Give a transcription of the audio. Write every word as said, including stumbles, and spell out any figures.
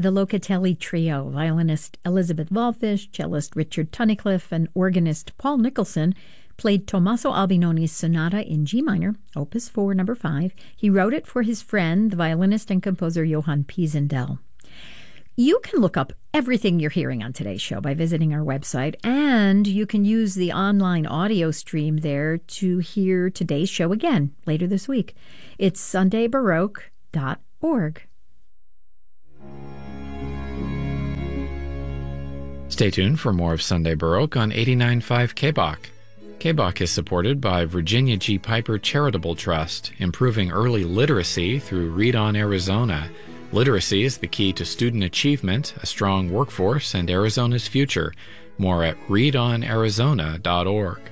the Locatelli Trio, violinist Elizabeth Wallfish, cellist Richard Tunnicliffe, and organist Paul Nicholson, played Tommaso Albinoni's Sonata in G minor, Opus four, number five. He wrote it for his friend, the violinist and composer Johann Pisendel. You can look up everything you're hearing on today's show by visiting our website, and you can use the online audio stream there to hear today's show again later this week. It's sunday baroque dot org. Stay tuned for more of Sunday Baroque on eighty-nine point five K B O C. K B O C is supported by Virginia G. Piper Charitable Trust, improving early literacy through Read On Arizona. Literacy is the key to student achievement, a strong workforce, and Arizona's future. More at read on arizona dot org.